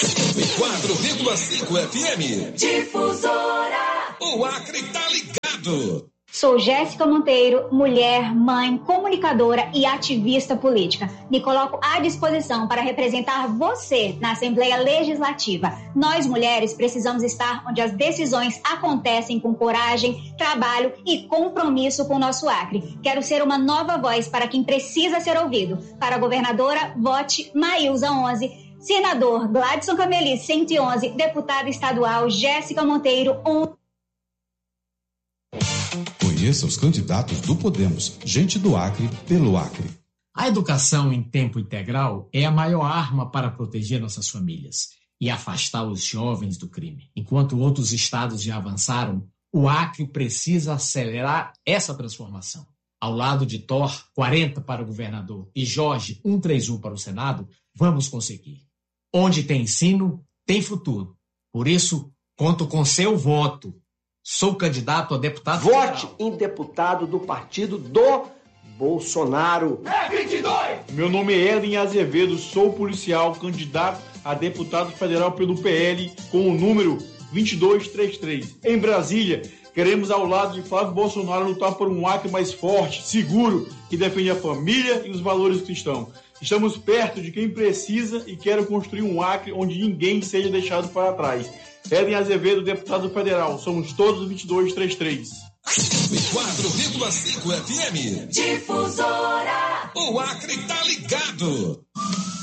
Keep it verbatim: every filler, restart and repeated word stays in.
quatro vírgula cinco F M. Difusora. O Acre tá ligado. Sou Jéssica Monteiro, mulher, mãe, comunicadora e ativista política. Me coloco à disposição para representar você na Assembleia Legislativa. Nós, mulheres, precisamos estar onde as decisões acontecem com coragem, trabalho e compromisso com o nosso Acre. Quero ser uma nova voz para quem precisa ser ouvido. Para a governadora, vote Maílza onze. Senador Gladson Cameli, cento e onze. Deputada estadual Jéssica Monteiro, um. Conheça os candidatos do Podemos, gente do Acre, pelo Acre. A educação em tempo integral é a maior arma para proteger nossas famílias e afastar os jovens do crime. Enquanto outros estados já avançaram, o Acre precisa acelerar essa transformação. Ao lado de Thor, quarenta para o governador, e Jorge, cento e trinta e um para o Senado, vamos conseguir. Onde tem ensino, tem futuro. Por isso, conto com seu voto. Sou candidato a deputado Vote federal. em deputado do partido do Bolsonaro. É vinte e dois. Meu nome é Edwin Azevedo, sou policial, candidato a deputado federal pelo P L com o número vinte e dois trinta e três. Em Brasília, queremos ao lado de Flávio Bolsonaro lutar por um Acre mais forte, seguro, que defende a família e os valores cristãos. Estamos perto de quem precisa e quer construir um Acre onde ninguém seja deixado para trás. Edwin Azevedo, deputado federal. Somos todos vinte e dois trinta e três. quatro vírgula cinco F M. Difusora. O Acre tá ligado.